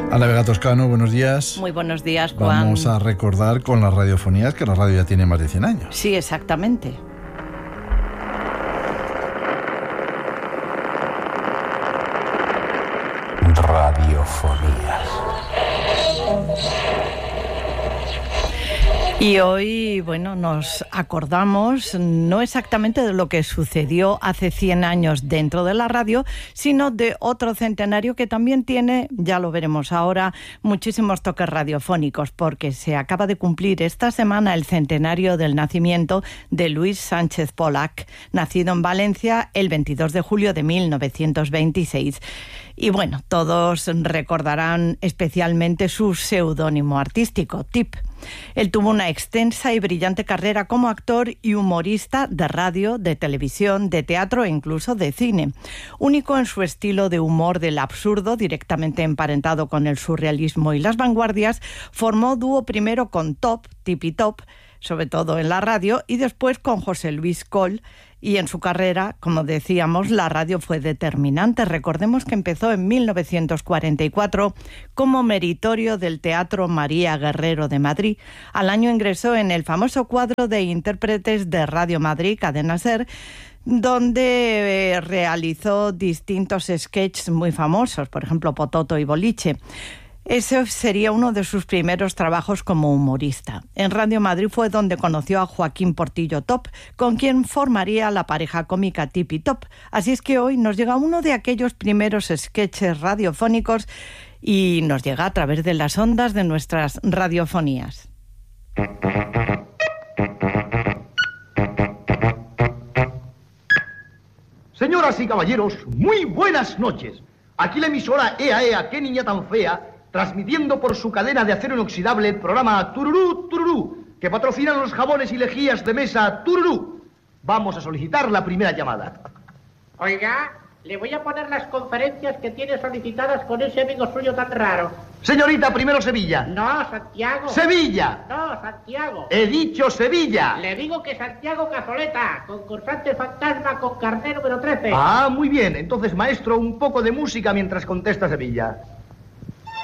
Ana Vega Toscano, buenos días. Muy buenos días, Juan. Vamos a recordar con las radiofonías que la radio ya tiene más de 100 años. Sí, exactamente. Radiofonías. Y hoy, nos acordamos no exactamente de lo que sucedió hace 100 años dentro de la radio, sino de otro centenario que también tiene, ya lo veremos ahora, muchísimos toques radiofónicos, porque se acaba de cumplir esta semana el centenario del nacimiento de Luis Sánchez Pollack, nacido en Valencia el 22 de julio de 1926. Y todos recordarán especialmente su seudónimo artístico, Tip. Él tuvo una extensa y brillante carrera como actor y humorista de radio, de televisión, de teatro e incluso de cine. Único en su estilo de humor del absurdo, directamente emparentado con el surrealismo y las vanguardias, formó dúo primero con Tip y Top, sobre todo en la radio, y después con José Luis Coll. Y en su carrera, como decíamos, la radio fue determinante. Recordemos que empezó en 1944 como meritorio del Teatro María Guerrero de Madrid. Al año ingresó en el famoso cuadro de intérpretes de Radio Madrid, Cadena SER, donde realizó distintos sketches muy famosos, por ejemplo, Pototo y Boliche. Ese sería uno de sus primeros trabajos como humorista. En Radio Madrid fue donde conoció a Joaquín Portillo Top, con quien formaría la pareja cómica Tip y Top. Así es que hoy nos llega uno de aquellos primeros sketches radiofónicos y nos llega a través de las ondas de nuestras radiofonías. Señoras y caballeros, muy buenas noches. Aquí la emisora Ea, qué niña tan fea, transmitiendo por su cadena de acero inoxidable el programa Tururú, Tururú, que patrocinan los jabones y lejías de mesa Tururú. Vamos a solicitar la primera llamada. Oiga, le voy a poner las conferencias que tiene solicitadas con ese amigo suyo tan raro. Señorita, primero Sevilla. No, Santiago. ¡Sevilla! No, Santiago. He dicho Sevilla. Le digo que Santiago Cazoleta, concursante fantasma con carné número 13. Ah, muy bien. Entonces, maestro, un poco de música mientras contesta Sevilla.